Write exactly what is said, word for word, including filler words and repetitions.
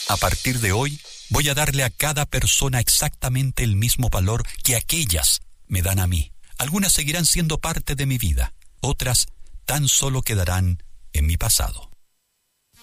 A partir de hoy, voy a darle a cada persona exactamente el mismo valor que aquellas me dan a mí. Algunas seguirán siendo parte de mi vida, otras tan solo quedarán en mi pasado.